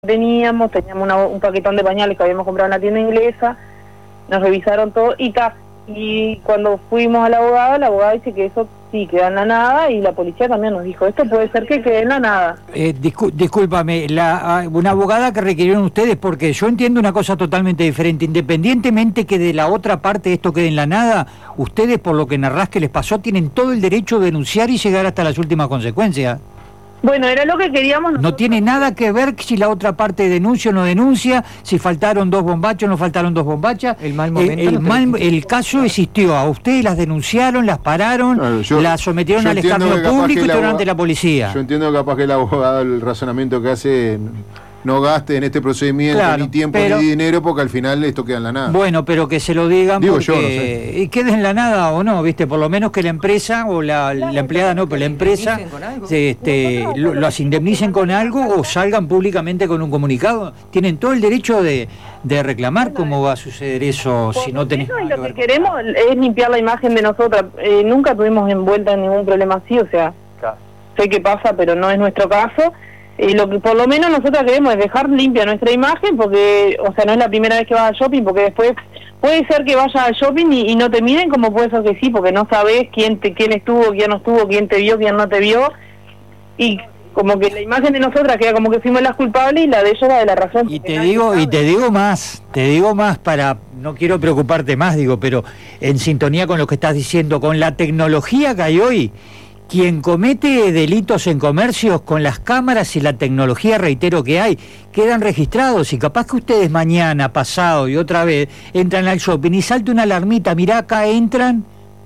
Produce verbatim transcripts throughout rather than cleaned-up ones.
teníamos, teníamos una, un paquetón de pañales que habíamos comprado en la tienda inglesa, nos revisaron todo y ta, y cuando fuimos a la abogada, la abogada dice que eso sí queda en la nada, y la policía también nos dijo, esto puede ser que quede en la nada. Eh, discu discúlpame, la, una abogada que requirieron ustedes, porque yo entiendo una cosa totalmente diferente, independientemente que de la otra parte esto quede en la nada, ustedes por lo que narrás que les pasó tienen todo el derecho de denunciar y llegar hasta las últimas consecuencias. Bueno, era lo que queríamos nosotros. No tiene nada que ver si la otra parte denuncia o no denuncia, si faltaron dos bombachos o no faltaron dos bombachas. El mal momento. El, el, no mal, el caso existió, a ustedes las denunciaron, las pararon, Claro, yo- las sometieron yo al entiendo escarnio que capaz público que y la fueron aboga- ante la policía. Yo entiendo que capaz que el abogado, el razonamiento que hace, no gaste en este procedimiento Claro, ni tiempo pero- ni dinero, porque al final esto queda en la nada. Bueno, pero que se lo digan Digo porque yo, no sé. y quede en la nada o no, viste, por lo menos que la empresa o la, la empleada no, pero la empresa indemnicen con algo. se, este, lo, las indemnicen con algo o salgan públicamente con un comunicado. Tienen todo el derecho de, de reclamar. ¿Cómo va a suceder eso si no tenés Eso es nada lo que que ver? queremos es limpiar la imagen de nosotras. Eh, nunca tuvimos envuelta en ningún problema así, o sea, sé que pasa, pero no es nuestro caso. Y lo que por lo menos nosotros queremos es dejar limpia nuestra imagen, porque, o sea, no es la primera vez que vas al shopping, porque después puede ser que vayas al shopping y, y no te miren, como puede ser que sí, porque no sabes quién te, quién estuvo, quién no estuvo, quién te vio, quién no te vio, y como que la imagen de nosotras queda como que fuimos las culpables y la de ellos la de la razón. Y porque te nadie digo, y sabe. te digo más, te digo más para, no quiero preocuparte más, digo, pero en sintonía con lo que estás diciendo, con la tecnología que hay hoy, quien comete delitos en comercios con las cámaras y la tecnología, reitero, que hay, quedan registrados, y capaz que ustedes mañana, pasado y otra vez entran al shopping y salta una alarmita, mirá, acá entran.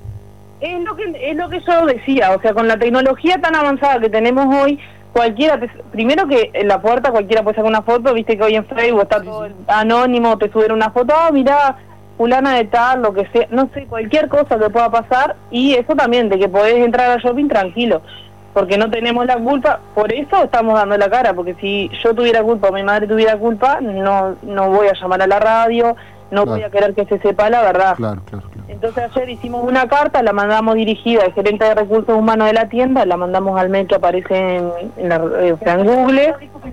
Es lo que es lo que yo decía, o sea, con la tecnología tan avanzada que tenemos hoy, cualquiera, te, primero que en la puerta cualquiera puede sacar una foto, viste que hoy en Facebook está Sí, todo sí. anónimo, te suben una foto, ah, mirá, fulana de tal, lo que sea, no sé, cualquier cosa que pueda pasar, y eso también, de que podés entrar al shopping tranquilo, porque no tenemos la culpa, por eso estamos dando la cara, porque si yo tuviera culpa o mi madre tuviera culpa, no no voy a llamar a la radio, no Claro. voy a querer que se sepa la verdad. Claro, claro, claro. Entonces ayer hicimos una carta, la mandamos dirigida al gerente de recursos humanos de la tienda, la mandamos al mail que aparece en, en, la, eh, o sea, en Google.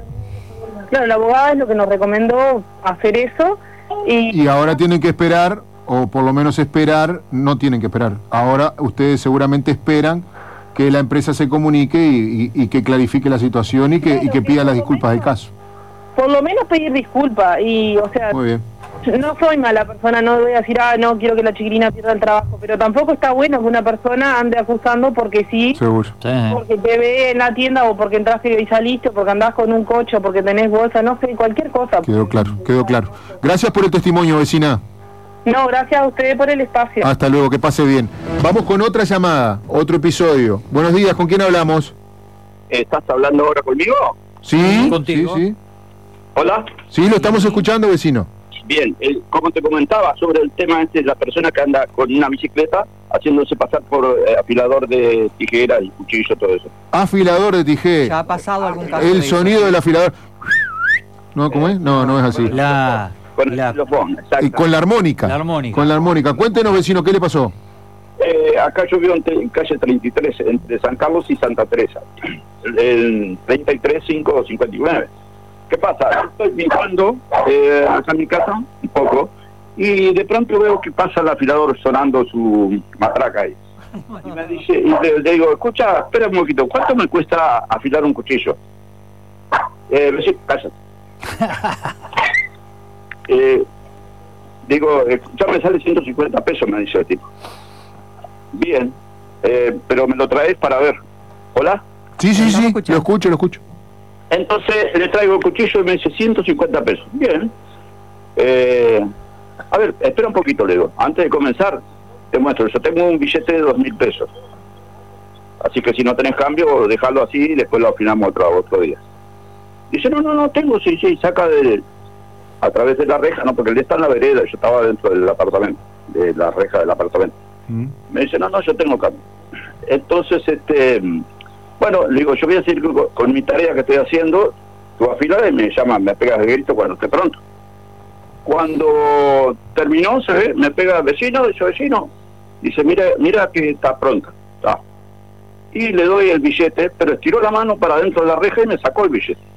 Claro, la abogada es lo que nos recomendó hacer eso. Y, Y ahora tienen que esperar, o por lo menos esperar, no tienen que esperar. Ahora ustedes seguramente esperan que la empresa se comunique y, y- y que clarifique la situación y que, y que pida las disculpas del caso. por lo menos pedir disculpas. Y, o sea, Muy bien. no soy mala persona, no voy a decir, ah, no quiero que la chiquilina pierda el trabajo, pero tampoco está bueno que una persona ande acusando porque sí. Seguro. Sí. Porque te ve en la tienda o porque entraste y saliste o porque andás con un coche o porque tenés bolsa, no sé, cualquier cosa. Quedó claro, quedó claro. Gracias por el testimonio, vecina. No, gracias a ustedes por el espacio. Hasta luego, que pase bien. Vamos con otra llamada, otro episodio. Buenos días, ¿con quién hablamos? ¿Estás hablando ahora conmigo? Sí, Contigo. sí, sí. Hola. Sí, lo estamos escuchando, vecino. Bien, eh, como te comentaba sobre el tema este de la persona que anda con una bicicleta haciéndose pasar por eh, afilador de tijera y cuchillo, todo eso. Afilador de ¿Ya tijera. ha pasado algún caso? El de eso? sonido del afilador. ¿No? ¿Cómo es? No, no es así. La, Con el la, xilofón, exacto. Y con la armónica. La armónica. Con la armónica. Cuéntenos, vecino, ¿qué le pasó? Eh, acá yo vivo en, te- en calle treinta y tres, entre San Carlos y Santa Teresa. El, el treinta y tres, cinco, cincuenta y nueve. ¿Qué pasa? Estoy pintando eh, acá en mi casa, un poco, y de pronto veo que pasa el afilador sonando su matraca ahí. Y me dice, y le, le digo, escucha, espera un poquito, ¿cuánto me cuesta afilar un cuchillo? Eh, me dice, cállate. eh, digo, eh, ya me sale ciento cincuenta pesos, me dice el tipo. Bien, eh, pero me lo traes para ver. ¿Hola? Sí, sí, Estamos sí. escuchando. Lo escucho, lo escucho. Entonces le traigo el cuchillo y me dice ciento cincuenta pesos. Bien. Eh, a ver, espera un poquito, le digo. Antes de comenzar, te muestro. Yo tengo un billete de dos mil pesos. Así que si no tenés cambio, déjalo así y después lo afinamos otro, otro día. Dice, no, no, no, tengo, sí, sí, saca de, a través de la reja, no, porque él está en la vereda, yo estaba dentro del apartamento, de la reja del apartamento. Mm. Me dice, no, no, yo tengo cambio. Entonces, este, bueno, le digo, yo voy a seguir con, con mi tarea que estoy haciendo, tú afilas y me llama, me pegas de grito cuando esté pronto. Cuando terminó, se ve, me pega vecino, dice, vecino, dice, mira, mira que está pronta. Ah. Y le doy el billete, pero estiró la mano para dentro de la reja y me sacó el billete.